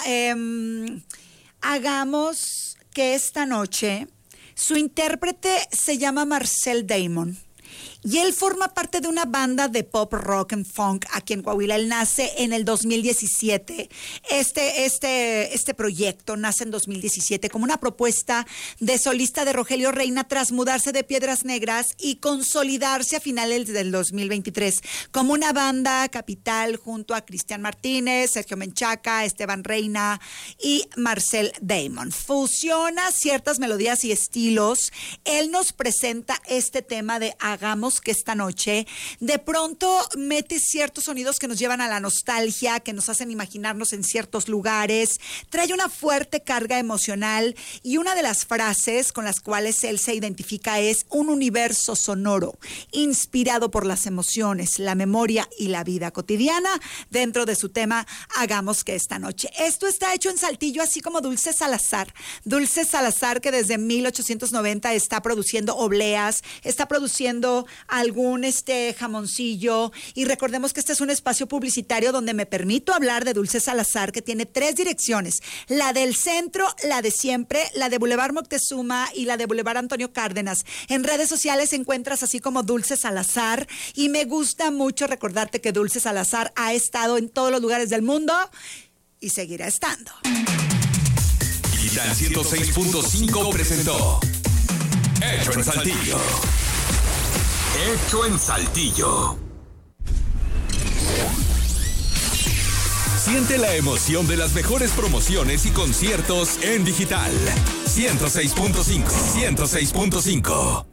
Hagamos que esta noche, su intérprete se llama Marcel Damon. Y él forma parte de una banda de pop, rock and funk aquí en Coahuila. Él nace en el 2017. Este proyecto nace en 2017 como una propuesta de solista de Rogelio Reina tras mudarse de Piedras Negras y consolidarse a finales del 2023 como una banda capital junto a Cristian Martínez, Sergio Menchaca, Esteban Reina y Marcel Damon. Fusiona ciertas melodías y estilos. Él nos presenta este tema de Hagamos que esta noche. De pronto mete ciertos sonidos que nos llevan a la nostalgia, que nos hacen imaginarnos en ciertos lugares. Trae una fuerte carga emocional y una de las frases con las cuales él se identifica es un universo sonoro inspirado por las emociones, la memoria y la vida cotidiana dentro de su tema Hagamos que esta noche. Esto está hecho en Saltillo, así como Dulce Salazar. Dulce Salazar, que desde 1890 está produciendo obleas, está produciendo algún jamoncillo, y recordemos que este es un espacio publicitario donde me permito hablar de Dulce Salazar, que tiene 3 direcciones: la del centro, la de siempre, la de Boulevard Moctezuma y la de Boulevard Antonio Cárdenas. En redes sociales encuentras así como Dulce Salazar, y me gusta mucho recordarte que Dulce Salazar ha estado en todos los lugares del mundo y seguirá estando. Digital 106.5 presentó Hecho en Saltillo. Hecho en Saltillo. Siente la emoción de las mejores promociones y conciertos en digital. 106.5.